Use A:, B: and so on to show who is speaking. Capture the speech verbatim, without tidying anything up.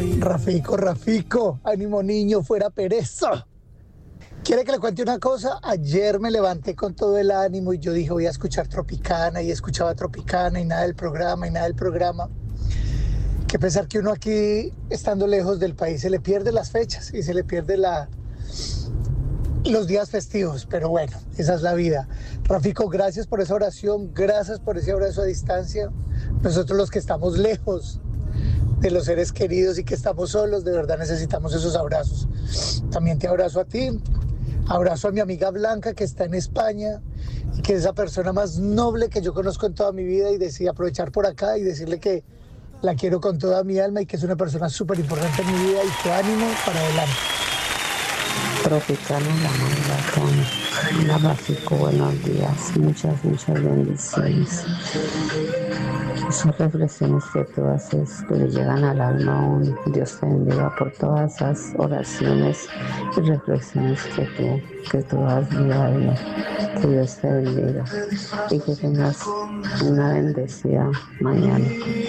A: Rafico, Rafico, ánimo niño, fuera pereza. ¿Quiere que le cuente una cosa? Ayer me levanté con todo el ánimo y yo dije voy a escuchar Tropicana y escuchaba Tropicana y nada del programa y nada del programa. Que pensar que uno aquí, estando lejos del país, se le pierde las fechas y se le pierde la, los días festivos, pero bueno, esa es la vida. Rafico, gracias por esa oración, gracias por ese abrazo a distancia. Nosotros los que estamos lejos de los seres queridos y que estamos solos, de verdad necesitamos esos abrazos. También te abrazo a ti, abrazo a mi amiga Blanca que está en España y que es la persona más noble que yo conozco en toda mi vida y decidí aprovechar por acá y decirle que la quiero con toda mi alma y que es una persona súper importante en mi vida y que ánimo para adelante.
B: Tropicana la manda con la Rafico, buenos días, muchas, muchas bendiciones. Esas reflexiones que tú haces que le llegan al alma a un Dios te bendiga por todas esas oraciones y reflexiones que tú, que tú has diario. Que Dios te bendiga y que tengas una bendecida mañana.